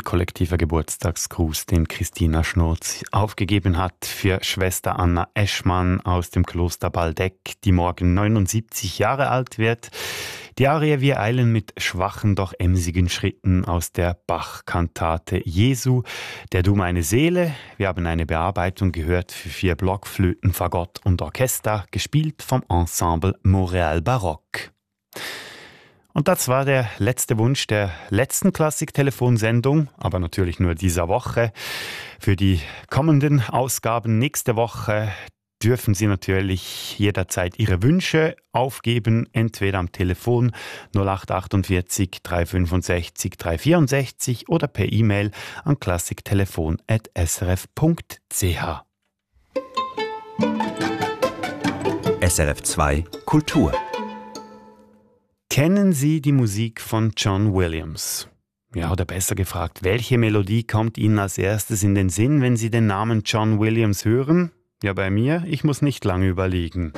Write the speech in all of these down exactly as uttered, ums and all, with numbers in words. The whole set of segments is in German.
kollektiver Geburtstagsgruß, den Christina Schnurz aufgegeben hat für Schwester Anna Eschmann aus dem Kloster Baldeck, die morgen neunundsiebzig Jahre alt wird. Die Arie Wir eilen mit schwachen, doch emsigen Schritten aus der Bach-Kantate Jesu, der Du meine Seele. Wir haben eine Bearbeitung gehört für vier Blockflöten, Fagott und Orchester, gespielt vom Ensemble Montréal Baroque. Und das war der letzte Wunsch der letzten Klassik-Telefonsendung, aber natürlich nur dieser Woche. Für die kommenden Ausgaben nächste Woche dürfen Sie natürlich jederzeit Ihre Wünsche aufgeben, entweder am Telefon null acht achtundvierzig drei fünfundsechzig drei vierundsechzig oder per E-Mail an klassiktelefon at s r f punkt c h. S R F zwei Kultur. Kennen Sie die Musik von John Williams? Ja, oder besser gefragt, welche Melodie kommt Ihnen als erstes in den Sinn, wenn Sie den Namen John Williams hören? Ja, bei mir, ich muss nicht lange überlegen.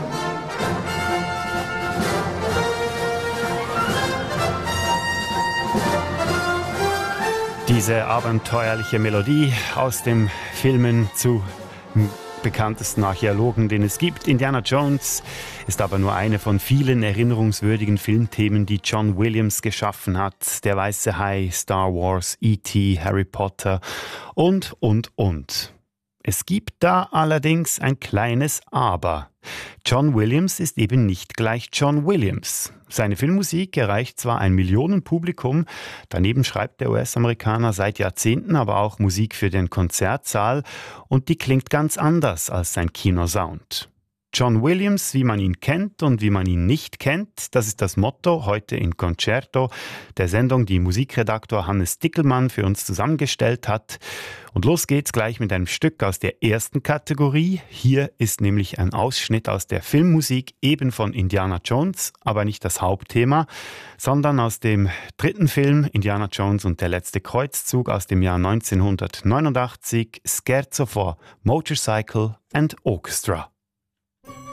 Diese abenteuerliche Melodie aus den Filmen zu bekanntesten Archäologen, den es gibt. Indiana Jones ist aber nur eine von vielen erinnerungswürdigen Filmthemen, die John Williams geschaffen hat. Der Weiße Hai, Star Wars, E T, Harry Potter und, und, und. Es gibt da allerdings ein kleines Aber. John Williams ist eben nicht gleich John Williams. Seine Filmmusik erreicht zwar ein Millionenpublikum, daneben schreibt der U S-Amerikaner seit Jahrzehnten aber auch Musik für den Konzertsaal und die klingt ganz anders als sein Kinosound. John Williams, wie man ihn kennt und wie man ihn nicht kennt, das ist das Motto heute in Concerto, der Sendung, die Musikredaktor Hannes Dickelmann für uns zusammengestellt hat. Und los geht's gleich mit einem Stück aus der ersten Kategorie. Hier ist nämlich ein Ausschnitt aus der Filmmusik eben von Indiana Jones, aber nicht das Hauptthema, sondern aus dem dritten Film Indiana Jones und der letzte Kreuzzug aus dem Jahr neunzehnhundertneunundachtzig, Scherzo for Motorcycle and Orchestra.